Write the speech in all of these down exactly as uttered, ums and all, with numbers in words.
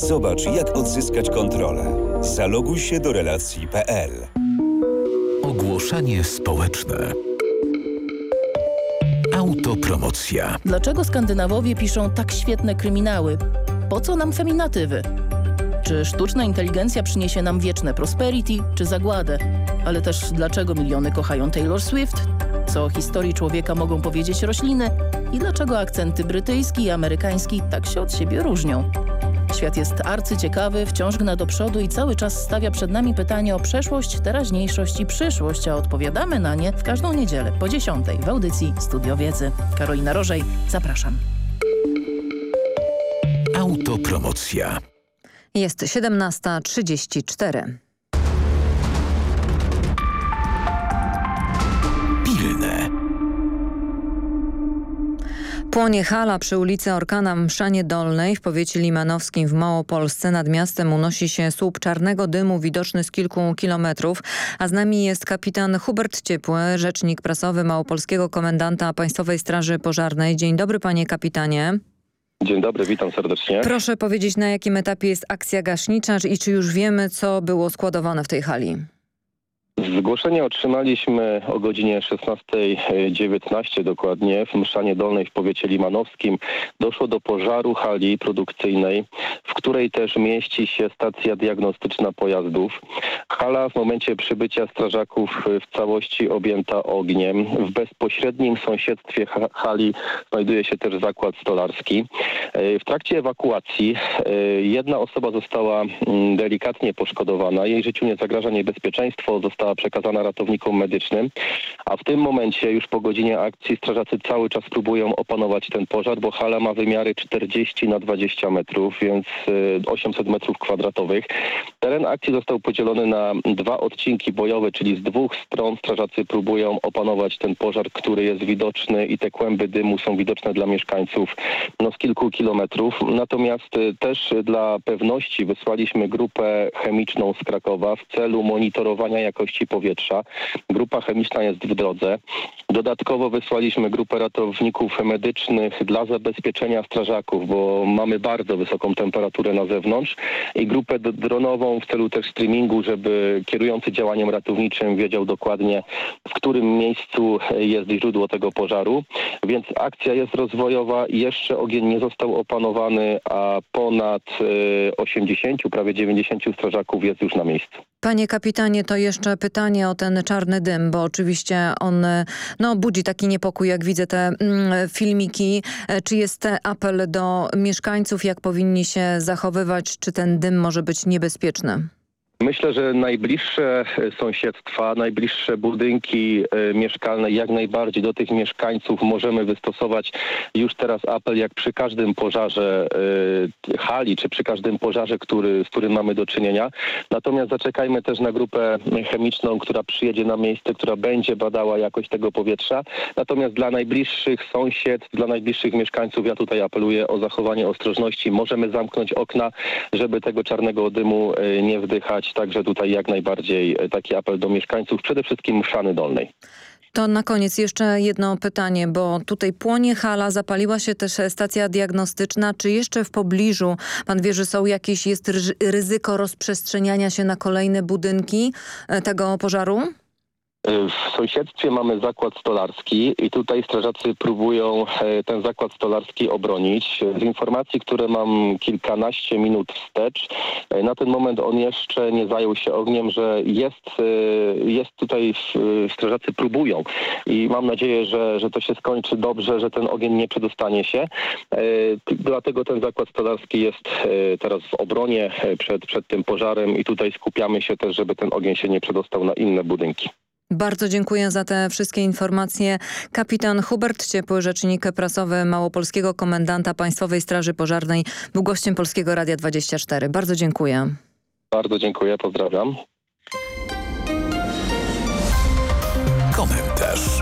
Zobacz, jak odzyskać kontrolę. Zaloguj się do relacji kropka p l. Ogłoszenie społeczne. Autopromocja. Dlaczego Skandynawowie piszą tak świetne kryminały? Po co nam feminatywy? Czy sztuczna inteligencja przyniesie nam wieczne prosperity, czy zagładę? Ale też dlaczego miliony kochają Taylor Swift? Co o historii człowieka mogą powiedzieć rośliny? I dlaczego akcenty brytyjski i amerykański tak się od siebie różnią? Świat jest arcyciekawy, wciąż gna do przodu i cały czas stawia przed nami pytanie o przeszłość, teraźniejszość i przyszłość, a odpowiadamy na nie w każdą niedzielę po dziesiątej w audycji Studio Wiedzy. Karolina Rożej, zapraszam. Autopromocja. Jest siedemnasta trzydzieści cztery. Pilne. Płonie hala przy ulicy Orkana w Mszanie Dolnej w powiecie limanowskim w Małopolsce. Nad miastem unosi się słup czarnego dymu widoczny z kilku kilometrów. A z nami jest kapitan Hubert Ciepły, rzecznik prasowy Małopolskiego Komendanta Państwowej Straży Pożarnej. Dzień dobry, panie kapitanie. Dzień dobry, witam serdecznie. Proszę powiedzieć, na jakim etapie jest akcja gaśnicza i czy już wiemy, co było składowane w tej hali? Zgłoszenie otrzymaliśmy o godzinie szesnasta dziewiętnaście dokładnie w Mszanie Dolnej w powiecie limanowskim. Doszło do pożaru hali produkcyjnej, w której też mieści się stacja diagnostyczna pojazdów. Hala w momencie przybycia strażaków w całości objęta ogniem. W bezpośrednim sąsiedztwie hali znajduje się też zakład stolarski. W trakcie ewakuacji jedna osoba została delikatnie poszkodowana. Jej życiu nie zagraża niebezpieczeństwo. Została przekazana ratownikom medycznym, a w tym momencie już po godzinie akcji strażacy cały czas próbują opanować ten pożar, bo hala ma wymiary czterdzieści na dwadzieścia metrów, więc osiemset metrów kwadratowych. Teren akcji został podzielony na dwa odcinki bojowe, czyli z dwóch stron strażacy próbują opanować ten pożar, który jest widoczny i te kłęby dymu są widoczne dla mieszkańców no, z kilku kilometrów. Natomiast też dla pewności wysłaliśmy grupę chemiczną z Krakowa w celu monitorowania jakości powietrza. Grupa chemiczna jest w drodze. Dodatkowo wysłaliśmy grupę ratowników medycznych dla zabezpieczenia strażaków, bo mamy bardzo wysoką temperaturę na zewnątrz i grupę dronową w celu też streamingu, żeby kierujący działaniem ratowniczym wiedział dokładnie, w którym miejscu jest źródło tego pożaru. Więc akcja jest rozwojowa. Jeszcze ogień nie został opanowany, a ponad osiemdziesięciu, prawie dziewięćdziesięciu strażaków jest już na miejscu. Panie kapitanie, to jeszcze pytanie o ten czarny dym, bo oczywiście on no, budzi taki niepokój, jak widzę te mm, filmiki. Czy jest apel do mieszkańców, jak powinni się zachowywać, czy ten dym może być niebezpieczny? Myślę, że najbliższe sąsiedztwa, najbliższe budynki y, mieszkalne, jak najbardziej do tych mieszkańców możemy wystosować już teraz apel, jak przy każdym pożarze y, hali, czy przy każdym pożarze, który, z którym mamy do czynienia. Natomiast zaczekajmy też na grupę chemiczną, która przyjedzie na miejsce, która będzie badała jakość tego powietrza. Natomiast dla najbliższych sąsiedztw, dla najbliższych mieszkańców ja tutaj apeluję o zachowanie ostrożności. Możemy zamknąć okna, żeby tego czarnego dymu y, nie wdychać. Także tutaj jak najbardziej taki apel do mieszkańców, przede wszystkim Mszany Dolnej. To na koniec jeszcze jedno pytanie, bo tutaj płonie hala, zapaliła się też stacja diagnostyczna. Czy jeszcze w pobliżu, pan wie, że są jakieś, jest ryzyko rozprzestrzeniania się na kolejne budynki tego pożaru? W sąsiedztwie mamy zakład stolarski i tutaj strażacy próbują ten zakład stolarski obronić. Z informacji, które mam kilkanaście minut wstecz, na ten moment on jeszcze nie zajął się ogniem, że jest, jest tutaj, strażacy próbują i mam nadzieję, że, że to się skończy dobrze, że ten ogień nie przedostanie się. Dlatego ten zakład stolarski jest teraz w obronie przed, przed tym pożarem i tutaj skupiamy się też, żeby ten ogień się nie przedostał na inne budynki. Bardzo dziękuję za te wszystkie informacje. Kapitan Hubert Ciepły, rzecznik prasowy Małopolskiego Komendanta Państwowej Straży Pożarnej, był gościem Polskiego Radia dwadzieścia cztery. Bardzo dziękuję. Bardzo dziękuję, pozdrawiam. Komentarz.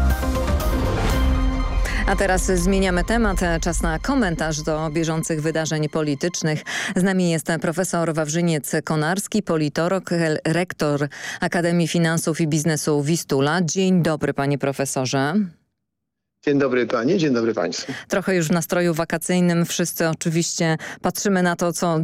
A teraz zmieniamy temat. Czas na komentarz do bieżących wydarzeń politycznych. Z nami jest profesor Wawrzyniec Konarski, politolog, rektor Akademii Finansów i Biznesu Wistula. Dzień dobry, panie profesorze. Dzień dobry panie, dzień dobry państwu. Trochę już w nastroju wakacyjnym wszyscy oczywiście patrzymy na to, co